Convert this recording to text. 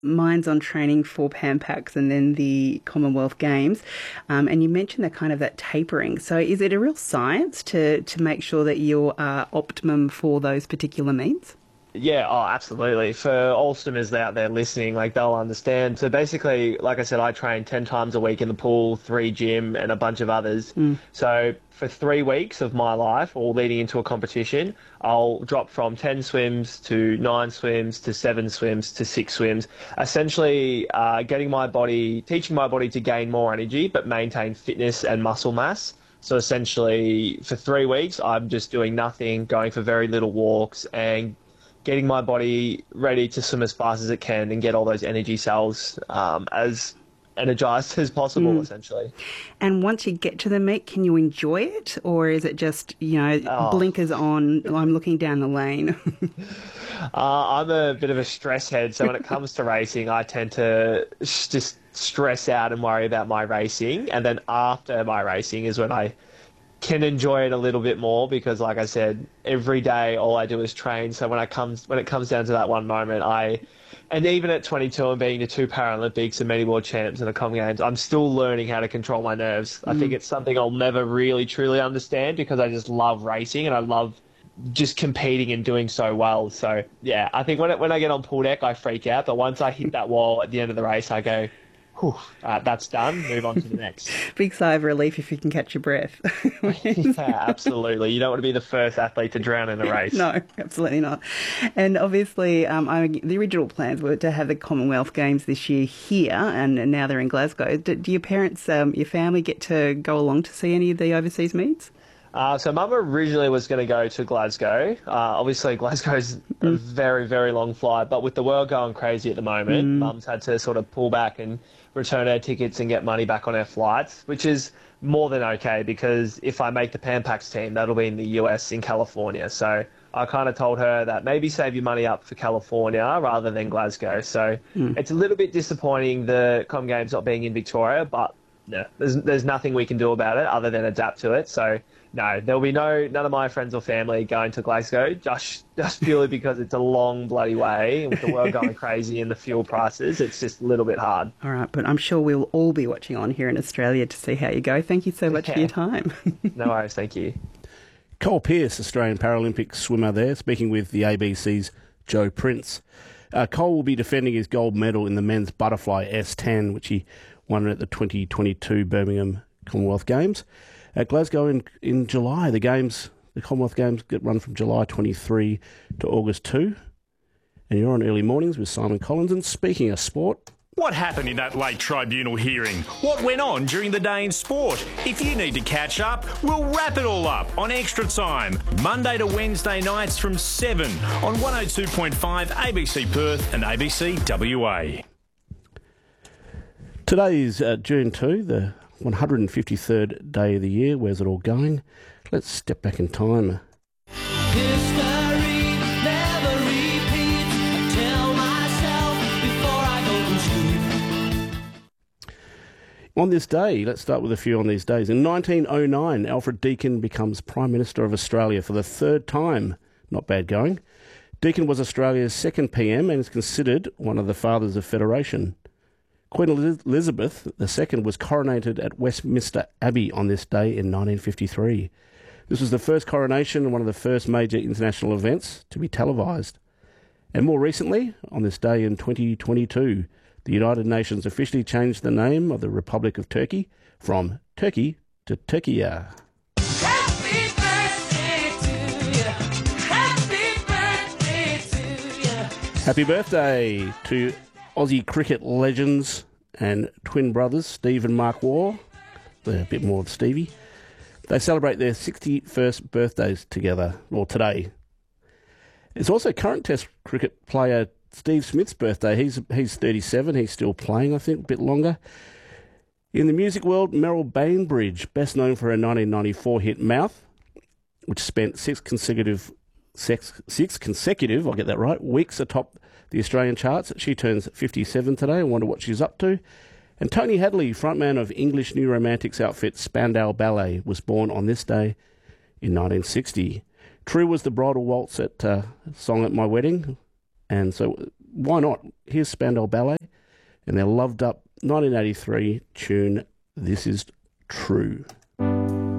mine's on training for Pan Pacs and then the Commonwealth Games. And you mentioned that kind of that tapering. So is it a real science to make sure that you're optimum for those particular meets? Yeah, oh, absolutely. For all swimmers out there listening, like they'll understand. So basically, like I said, I train 10 times a week in the pool, three gym, and a bunch of others. So for 3 weeks of my life, or leading into a competition, I'll drop from 10 swims to 9 swims to 7 swims to 6 swims. Essentially, teaching my body to gain more energy, but maintain fitness and muscle mass. So essentially, for 3 weeks, I'm just doing nothing, going for very little walks, and getting my body ready to swim as fast as it can and get all those energy cells as energized as possible, essentially. And once you get to the meet, can you enjoy it? Or is it just, blinkers on, I'm looking down the lane? I'm a bit of a stress head, so when it comes to racing, I tend to just stress out and worry about my racing. And then after my racing is when I can enjoy it a little bit more because, like I said, every day all I do is train. So when it comes down to that one moment, and even at 22 and being the two Paralympics and many world champs and the Common Games, I'm still learning how to control my nerves. I think it's something I'll never really truly understand because I just love racing and I love just competing and doing so well. So yeah, I think when I get on pool deck, I freak out. But once I hit that wall at the end of the race, I go, whew, that's done. Move on to the next. Big sigh of relief if you can catch your breath. Yeah, absolutely. You don't want to be the first athlete to drown in a race. No, absolutely not. And obviously, the original plans were to have the Commonwealth Games this year here, and now they're in Glasgow. Do your parents, your family get to go along to see any of the overseas meets? So Mum originally was going to go to Glasgow. Obviously, Glasgow's a very, very long flight, but with the world going crazy at the moment, Mum's had to sort of pull back and return her tickets and get money back on her flights, which is more than okay because if I make the Pan Pacs team, that'll be in the US, in California. So I kind of told her that maybe save your money up for California rather than Glasgow. So it's a little bit disappointing the Com Games not being in Victoria, but no, there's nothing we can do about it other than adapt to it. So no, there'll be none of my friends or family going to Glasgow just purely because it's a long bloody way. And with the world going crazy and the fuel prices, it's just a little bit hard. All right, but I'm sure we'll all be watching on here in Australia to see how you go. Thank you so much for your time. No worries, thank you. Cole Pearce, Australian Paralympic swimmer there, speaking with the ABC's Joe Prince. Cole will be defending his gold medal in the men's butterfly S10, which he won at the 2022 Birmingham Commonwealth Games. At Glasgow in July, the Commonwealth Games get run from July 23 to August 2. And you're on Early Mornings with Simon Collins. And speaking of sport... What happened in that late tribunal hearing? What went on during the day in sport? If you need to catch up, we'll wrap it all up on Extra Time, Monday to Wednesday nights from 7 on 102.5 ABC Perth and ABC WA. Today is June 2, the 153rd day of the year. Where's it all going? Let's step back in time. History never repeats. I tell myself before I go to sleep. On this day, let's start with a few on these days. In 1909, Alfred Deakin becomes Prime Minister of Australia for the third time. Not bad going. Deakin was Australia's second PM and is considered one of the fathers of federation. Queen Elizabeth II was coronated at Westminster Abbey on this day in 1953. This was the first coronation and one of the first major international events to be televised. And more recently, on this day in 2022, the United Nations officially changed the name of the Republic of Turkey from Turkey to Turkiya. Happy birthday to you. Happy birthday to you. Happy birthday to Aussie cricket legends and twin brothers, Steve and Mark Waugh. They're a bit more of Stevie. They celebrate their 61st birthdays together, or today. It's also current Test cricket player Steve Smith's birthday. He's 37. He's still playing, I think, a bit longer. In the music world, Meryl Bainbridge, best known for her 1994 hit Mouth, which spent six consecutive, I'll get that right, weeks atop the Australian charts. She turns 57 today. I wonder what she's up to. And Tony Hadley, frontman of English New Romantics outfit Spandau Ballet, was born on this day in 1960. True was the bridal waltz at Song at My Wedding, and so why not? Here's Spandau Ballet and their loved up 1983 tune, This Is True.